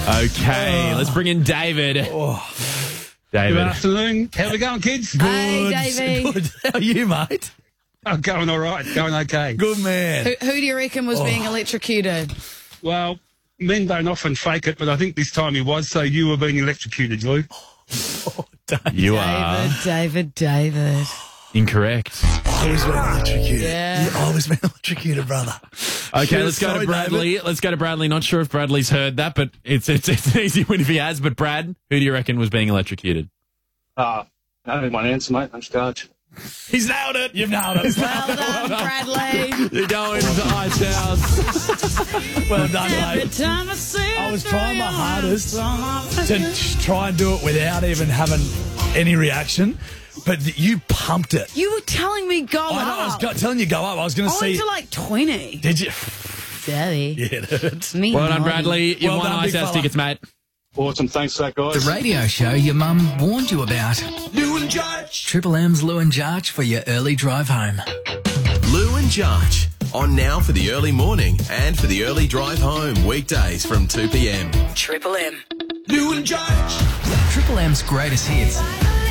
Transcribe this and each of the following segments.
Okay, let's bring in David. Good David. afternoon. How we going, kids? Hey, Davey. Good. How are you, mate? Oh, going all right. Going okay. Good man. Who do you reckon was being electrocuted? Well, men don't often fake it, but I think this time he was, so you were being electrocuted, Lou. You are David. incorrect. I was being electrocuted. Yeah. I was being electrocuted, brother. Okay, Shit, let's go sorry, to Bradley. David. Let's go to Bradley. Not sure if Bradley's heard that, but it's an easy win if he has. But Brad, who do you reckon was being electrocuted? I don't want to answer, mate. I'm scarred. He's nailed it. You've nailed it. Well done, Bradley. You're going to Ice House. Well done, mate. I was trying my hardest to try and do it without even having any reaction, but you pumped it. You were telling me go I know, I up. was telling you go up. I was going to I see. went to like 20. Did you? Daddy. Yeah, it hurts. Me Well done, naughty. Bradley. You've Well won done, Ice big House fella. tickets, mate. Awesome. Thanks for that, guys. The radio show your mum warned you about. Lou and Judge. Triple M's Lou and Jarch for your early drive home. Lou and Jarch, on now for the early morning and for the early drive home, weekdays from 2 p.m. Triple M. Lou and Judge. Triple M's greatest hits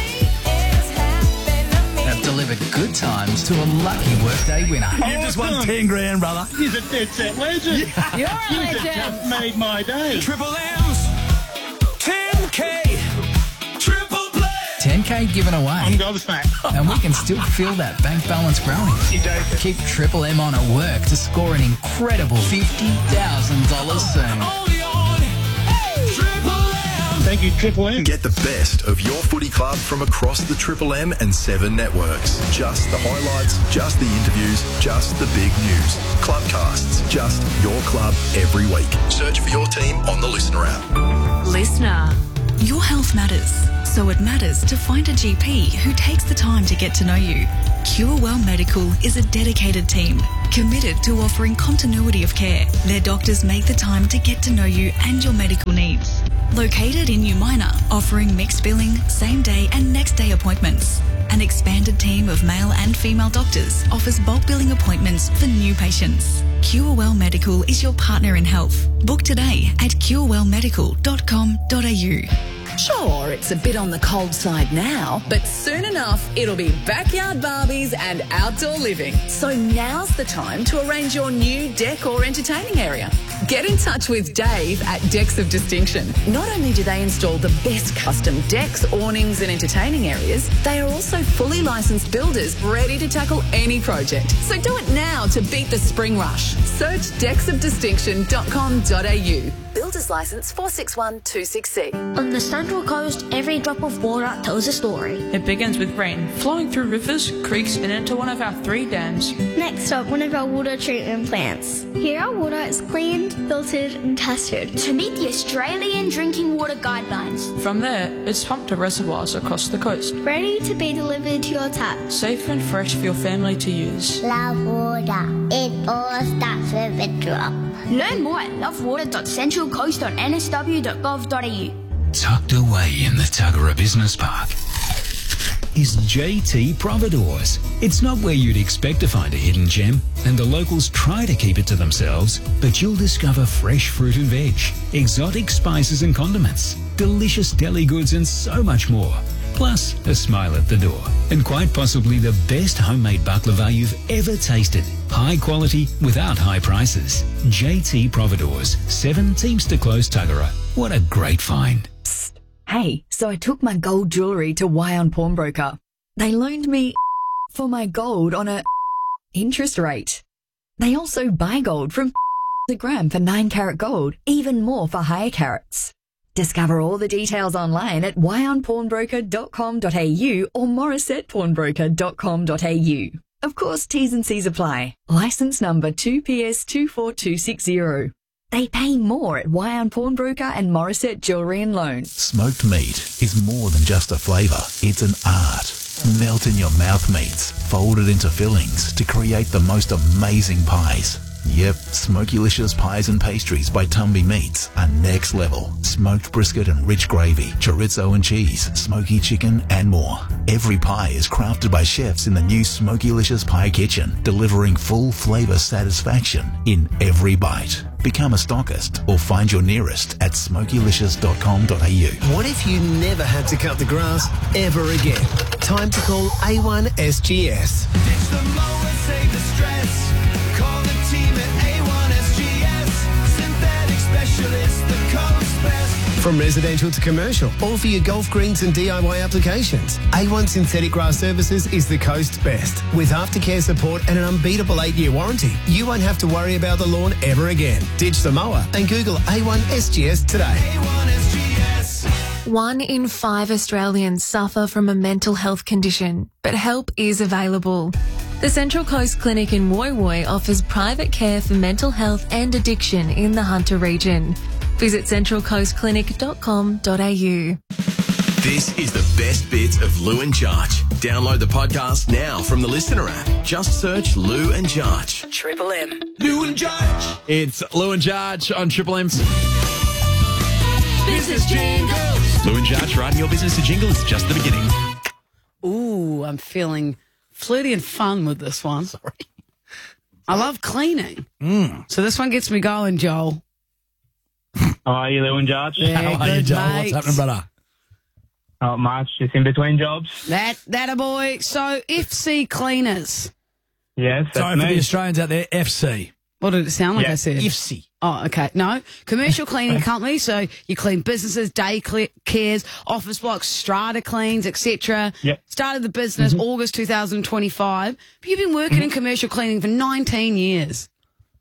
have delivered good times to a lucky workday winner. You just won 10 grand, brother. He's a dead set legend. You're a legend. Made my day. Triple M's 10K. Triple play. 10K given I'm away, gobsmacked. and we can still feel that bank balance growing. Keep Triple M on at work to score an incredible $50,000 soon. Thank you, Triple M. Get the best of your footy club from across the Triple M and 7 networks. Just the highlights, just the interviews, just the big news. Clubcasts, just your club every week. Search for your team on the Listener app. Listener. Your health matters, so it matters to find a GP who takes the time to get to know you. CureWell Medical is a dedicated team committed to offering continuity of care. Their doctors make the time to get to know you and your medical needs. Located in New Minor, offering mixed billing, same day and next day appointments. An expanded team of male and female doctors offers bulk billing appointments for new patients. CureWell Medical is your partner in health. Book today at curewellmedical.com.au. Sure, it's a bit on the cold side now, but soon enough it'll be backyard Barbies and outdoor living. So now's the time to arrange your new deck or entertaining area. Get in touch with Dave at Decks of Distinction. Not only do they install the best custom decks, awnings and entertaining areas, they are also fully licensed builders ready to tackle any project. So do it now to beat the spring rush. Search decksofdistinction.com.au. Builder's License 461266. On the Central Coast, every drop of water tells a story. It begins with rain, flowing through rivers, creeks, and into one of our 3 dams. Next up, one of our water treatment plants. Here our water is cleaned, filtered and tested to meet the Australian Drinking Water Guidelines. From there, it's pumped to reservoirs across the coast. Ready to be delivered to your tap. Safe and fresh for your family to use. Love water. It all starts with a drop. Learn more at lovewater.centralcoast.nsw.gov.au. Tucked away in the Tuggerah Business Park is JT Providores. It's not where you'd expect to find a hidden gem, and the locals try to keep it to themselves, but you'll discover fresh fruit and veg, exotic spices and condiments, delicious deli goods and so much more. Plus, a smile at the door. And quite possibly the best homemade baklava you've ever tasted. High quality without high prices. JT Providores, 7 Teamster Close, Tuggerah. What a great find. Psst. Hey, so I took my gold jewellery to Wyon Pawnbroker. They loaned me for my gold on a interest rate. They also buy gold from the gram for 9-carat gold, even more for higher carats. Discover all the details online at wyonpawnbroker.com.au or morissettepawnbroker.com.au. Of course, T's and C's apply. Licence number 2PS24260. They pay more at Wyon Pawnbroker and Morissette Jewellery and Loan. Smoked meat is more than just a flavour, it's an art. Melt in your mouth meats, folded into fillings to create the most amazing pies. Yep, Smokylicious Pies and Pastries by Tumby Meats are next level. Smoked brisket and rich gravy, chorizo and cheese, smoky chicken and more. Every pie is crafted by chefs in the new Smokylicious Pie Kitchen, delivering full flavour satisfaction in every bite. Become a stockist or find your nearest at smokylicious.com.au. What if you never had to cut the grass ever again? Time to call A1 SGS. Ditch the mower, save the stress. Call the team at A1 SGS. Synthetic specialist, the coast best. From residential to commercial, all for your golf greens and DIY applications. A1 Synthetic Grass Services is the coast's best. With aftercare support and an unbeatable 8-year warranty, you won't have to worry about the lawn ever again. Ditch the mower and Google A1 SGS today. A1 SGS. 1 in 5 Australians suffer from a mental health condition, but help is available. The Central Coast Clinic in Woy Woy offers private care for mental health and addiction in the Hunter region. Visit centralcoastclinic.com.au. This is the best bits of Lou and Jarch. Download the podcast now from the Listener app. Just search Lou and Jarch. Triple M. Lou and Jarch. It's Lou and Jarch on Triple M's Business Jingles. Lou and Jarch riding your business to jingle. It's just the beginning. Ooh, I'm feeling flirty and fun with this one. Sorry. I love cleaning. So this one gets me going, Joel. How are you, Lou and Jarch? Yeah, How are you, good, Joel? mate. What's happening, brother? Not much, just in between jobs. That a boy. So FC Cleaners. Yes, that's Sorry for me. the Australians out there, FC. What did it sound like Yeah, I said? FC. Oh, okay. No. Commercial cleaning company. So you clean businesses, day cares, office blocks, strata cleans, etc. Yep. Started the business August 2025. But you've been working in commercial cleaning for 19 years.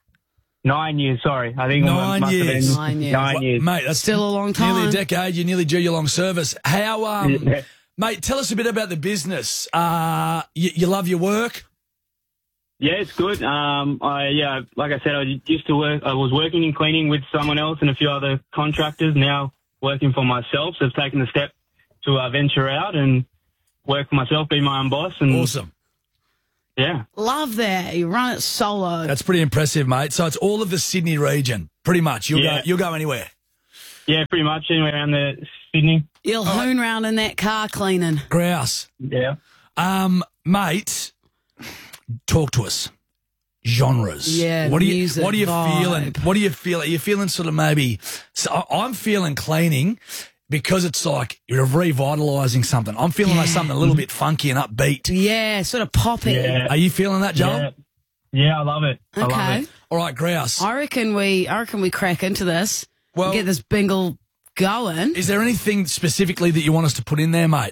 9 years, sorry. I think it 9 must have years. been 9 years. 9 years. Mate, that's Still a long time. Nearly a decade. You're nearly due your long service. How, Yeah. mate, tell us a bit about the business. You love your work? Yeah, it's good. Like I said, I used to work. I was working in cleaning with someone else and a few other contractors. Now working for myself, so I've taken the step to venture out and work for myself, be my own boss. And Awesome. yeah, Love that. You run it solo. That's pretty impressive, mate. So it's all of the Sydney region, pretty much. You'll go anywhere. yeah, pretty much anywhere around the Sydney. You'll hoon round in that car cleaning. Grouse. Yeah. Mate, talk to us. Genres. Yeah, What are you music, feeling? vibe. What do you feel? Are you feeling sort of maybe? So I'm feeling cleaning because it's like you're revitalising something. I'm feeling like something a little bit funky and upbeat. Yeah, sort of poppy. Yeah. Are you feeling that, Joel? Yeah, I love it. I love Okay. it. All right, Grouse. I reckon we crack into this. Well- Get this bingle going. Is there anything specifically that you want us to put in there, mate?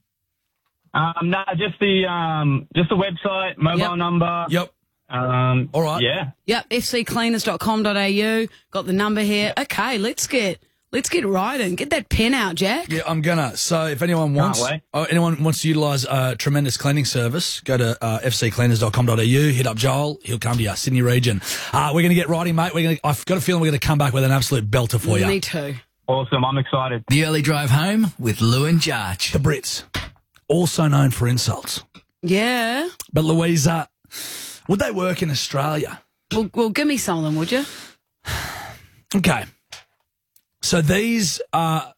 No, just the website, mobile number. Yep. All right. Yeah. Yep, fccleaners.com.au. Got the number here. Okay, let's get riding. Get that pen out, Jack. Yeah, I'm gonna. So if anyone wants wait. anyone wants to utilise a tremendous cleaning service, go to fccleaners.com.au, hit up Joel, he'll come to you, Sydney region. We're going to get riding, mate. I've got a feeling we're going to come back with an absolute belter for you. Me too. Awesome. I'm excited. The early drive home with Lou and Jarch. The Brits, also known for insults. Yeah. But Louisa, would they work in Australia? Well, give me some of them, would you? Okay. So these are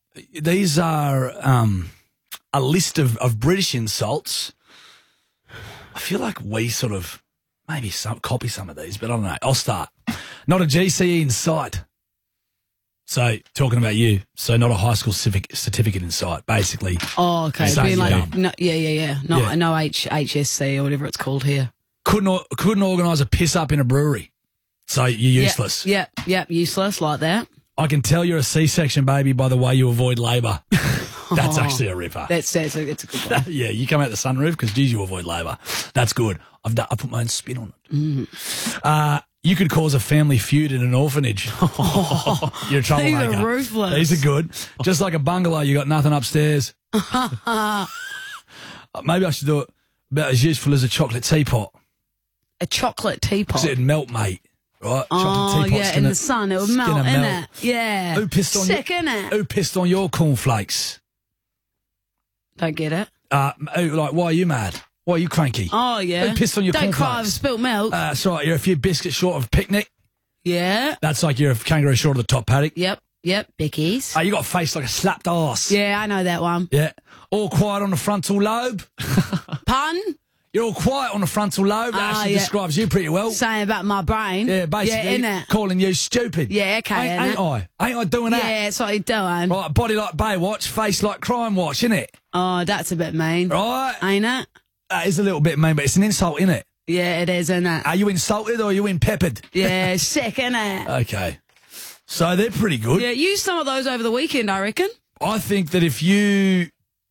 a list of British insults. I feel like we sort of maybe copy some of these, but I don't know. I'll start. Not a GCE in sight. So talking about you. So not a high school certificate in sight, basically. Oh, okay. Same Being like, thing. no, yeah. No HSC or whatever it's called here. Couldn't organise a piss up in a brewery. So you're useless. Yep, useless like that. I can tell you're a C-section baby by the way you avoid labour. That's actually a ripper. That's a good one. Yeah, you come out the sunroof because, geez, you avoid labour. That's good. I put my own spin on it. You could cause a family feud in an orphanage. You're a troublemaker. These are ruthless. These are good. Just like a bungalow, you got nothing upstairs. Maybe I should do it about as useful as a chocolate teapot. A chocolate teapot. 'Cause it'd melt, mate. Right? Oh, Chocolate teapot's yeah, in the sun, it would melt, innit? Yeah. Who pissed on Sick, innit? Who pissed on your cornflakes? Don't get it. Why are you mad? Why are you cranky? Oh, yeah. Who pissed on your Don't cry over cornflakes? spilt milk. That's right. You're a few biscuits short of picnic. Yeah. That's like you're a kangaroo short of the top paddock. Yep. Becky's. You got a face like a slapped arse. Yeah, I know that one. Yeah. All quiet on the frontal lobe. Pun? You're all quiet on the frontal lobe. That actually describes you pretty well. Saying about my brain. Yeah, basically. Yeah, innit? Calling you stupid. Yeah, okay. Ain't I doing that? Yeah, that's what you're doing. Right, body like Baywatch, face like Crime Watch, innit? Oh, that's a bit mean. Right? Ain't it? That is a little bit mean, but it's an insult, innit? Yeah, it is, isn't it? Are you insulted or are you peppered? Yeah, sick, innit? Okay. So they're pretty good. Yeah, use some of those over the weekend, I reckon. I think that if you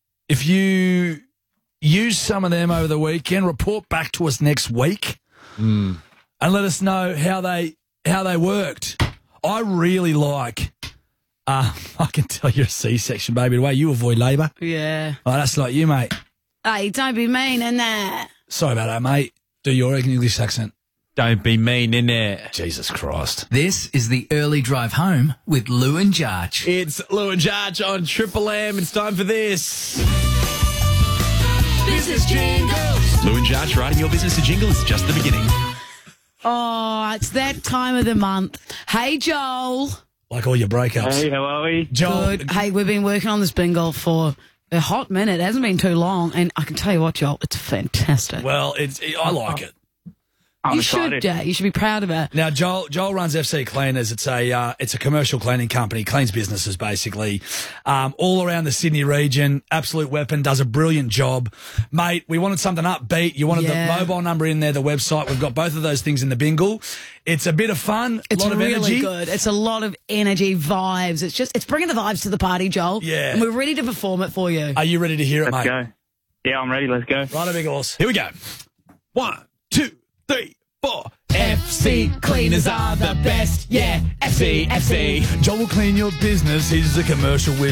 use some of them over the weekend, report back to us next week and let us know how they worked. I really like I can tell you're a C-section, baby, the way you avoid labour. Yeah. Oh, that's like you, mate. Hey, don't be mean, innit? Sorry about that, mate. Do your English accent. Don't be mean, innit? Jesus Christ. This is the early drive home with Lou and Jarch. It's Lou and Jarch on Triple M. It's time for this. Business jingles. Lou and Jarch writing your business a jingle is just the beginning. Oh, it's that time of the month. Hey, Joel. Like all your breakups. Hey, how are we? Joel. Good. Hey, we've been working on this bingo for a hot minute. It hasn't been too long. And I can tell you what, Joel, it's fantastic. Well, I like it. I'm you excited. should, you should be proud of it. Now, Joel runs FC Cleaners. It's a commercial cleaning company, cleans businesses basically, all around the Sydney region. Absolute weapon, does a brilliant job, mate. We wanted something upbeat. You wanted the mobile number in there, the website. We've got both of those things in the bingle. It's a bit of fun, a lot of really energy. Good. It's a lot of energy, vibes. It's bringing the vibes to the party, Joel. Yeah, and we're ready to perform it for you. Are you ready to hear it, Let's mate? go. Yeah, I'm ready. Let's go. Right, a big horse. Here we go. 1, 2, 3, 4. FC Cleaners are the best. Yeah, FC. Joel will clean your business. He's a commercial whiz.